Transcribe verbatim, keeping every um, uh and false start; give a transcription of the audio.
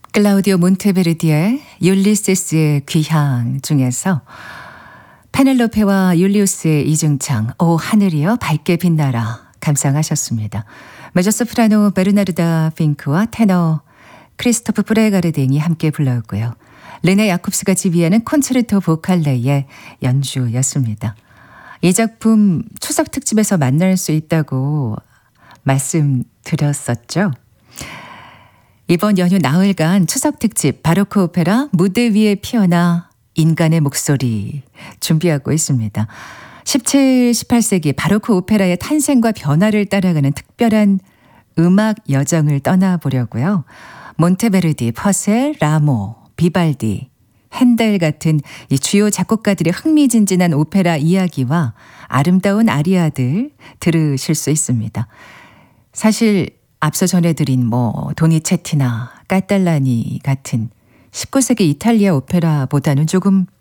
클라우디오 몬테베르디의 율리세스의 귀향 중에서 페넬로페와 율리우스의 이중창 오 하늘이여 밝게 빛나라 감상하셨습니다. 메조소프라노 베르나르다 핑크와 테너 크리스토프 프레가르딩이 함께 불렀고요. 르네 야콥스가 지휘하는 콘체르토 보칼레의 연주였습니다. 이 작품 추석 특집에서 만날 수 있다고 말씀드렸었죠. 이번 연휴 나흘간 추석 특집 바로크 오페라 무대 위에 피어나 인간의 목소리 준비하고 있습니다. 십칠, 십팔 세기 바로크 오페라의 탄생과 변화를 따라가는 특별한 음악 여정을 떠나보려고요. 몬테베르디, 퍼셀, 라모, 비발디, 핸델 같은 이 주요 작곡가들의 흥미진진한 오페라 이야기와 아름다운 아리아들 들으실 수 있습니다. 사실 앞서 전해드린 뭐 도니체티나 까탈라니 같은 십구 세기 이탈리아 오페라보다는 조금